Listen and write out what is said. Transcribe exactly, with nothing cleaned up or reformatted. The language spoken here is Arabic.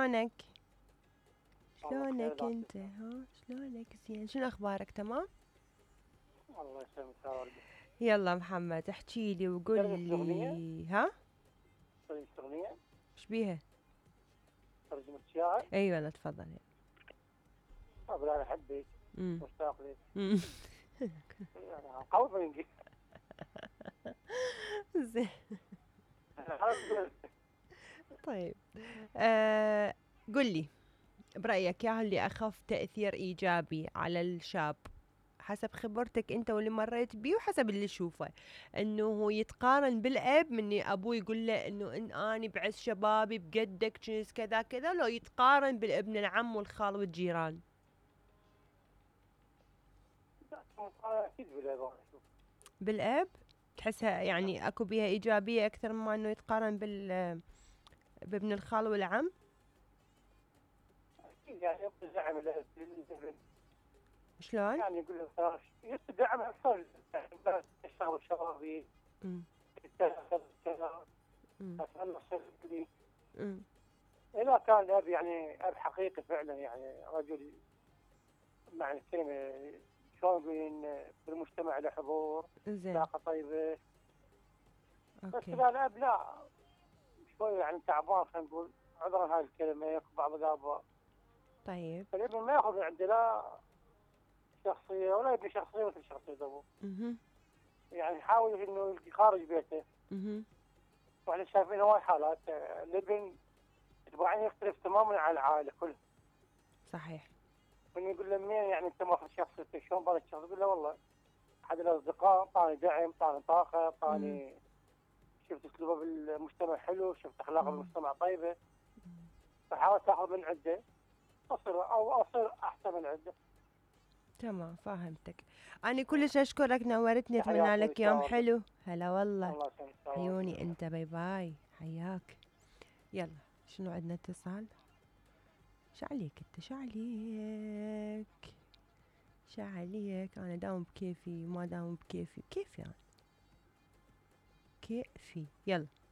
شلونك؟ والله بخير شلونك ذاتي. انت؟ ها شلونك؟ زين، شنو اخبارك؟ تمام. الله يسلمك يا ولدي. يلا محمد احكي لي وقول ترجمة الأغنية. لي. ها ترجمة الأغنية. ايش بيها؟ ترجمة شعر. ايوه لا تفضل. أقول أنا أحبك، امم مشتاق لك. أمم. يعني قوي بالإنجليزي. زين. أنا أقول طيب، آه قل لي برأيك يا اللي أخف تأثير إيجابي على الشاب حسب خبرتك أنت واللي مريت بيه وحسب اللي شوفه، إنه هو يتقارن بالأب من أبوه يقول له إنه إن أنا بعز شبابي بقدك جنس كذا كذا، لو يتقارن بالابن العم والخال والجيران؟ أكيد باليابان أشوف. بالأب تحسها نعم. يعني أكو بيها إيجابية أكثر مما إنه يتقارن بال بابن الخال والعم. أكيد يعني يبقى دعم له للابن. شلون؟ يعني يقول له خلاص يبقى دعم أكثر. يعني لا تشتغل شبابي. أمم تشتغل كذا. أمم أتمنى لي. أمم إذا كان الأب يعني أب حقيقي فعلا، يعني رجل معنى الكلمة، شلون نقول إن بالمجتمع له حضور، زين. علاقة طيبة. بس أوكي. إذا الأب لا شوي يعني تعبان، خلينا نقول عذرا هاي الكلمة، ياخذ بعض الآباء، طيب. فالابن ما ياخذ من عنده لا شخصية ولا يبني شخصية مثل شخصية أبوه. اها. يعني يحاول إنه يلقي خارج بيته. اها. وإحنا شايفين هواي حالات آه، الابن طبعا يختلف تماما عن العائلة كلها. صحيح. من يقول له منين يعني أنت ماخذ شخصيتك، شلون بالك شخص؟ يقول له والله أحد الأصدقاء طاني دعم، طاني طاقة، امم طاني شفت اسلوبه بالمجتمع حلو، شفت اخلاقه امم بالمجتمع طيبه، فحاول تاخذ من عنده اصير او اصير احسن من عنده. تمام فهمتك. أنا كلش أشكرك، نورتني، أتمنى تحياتي لك يوم وشاورتك. حلو. هلا والله. الله يسلمك شاورتك. عيوني أنت، باي باي، حياك. يلا، شنو عندنا اتصال؟ شعليك أنت، شعليك شعليك أنا داوم بكيفي، ما داوم بكيفي، كيفي أنا كيفي. يلا.